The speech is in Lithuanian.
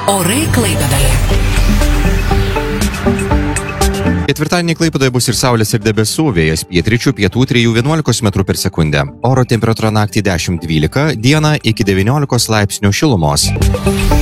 Orai Klaipėdoje. Ketvirtadienį Klaipėdoje bus ir saulės ir debesų, vėjas pietryčių, pietų 3–11 m/s. Oro temperatūra naktį 10–12, dieną iki 19 laipsnių šilumos.